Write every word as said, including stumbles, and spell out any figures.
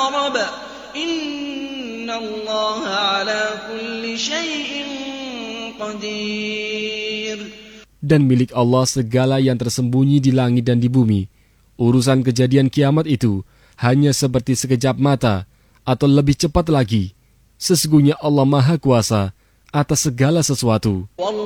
اقترب إن الله على كل شيء قدير. Dan milik Allah segala yang tersembunyi di langit dan di bumi. Urusan kejadian kiamat itu hanya seperti sekejap mata atau lebih cepat lagi. Sesungguhnya Allah Maha Kuasa atas segala sesuatu.